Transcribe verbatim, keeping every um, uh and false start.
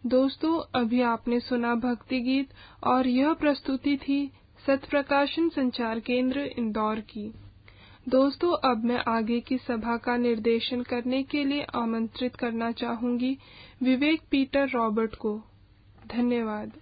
दोस्तों, अभी आपने सुना भक्ति गीत और यह प्रस्तुति थी सत्य प्रकाशन संचार केंद्र इंदौर की। दोस्तों, अब मैं आगे की सभा का निर्देशन करने के लिए आमंत्रित करना चाहूंगी विवेक पीटर रॉबर्ट को। धन्यवाद।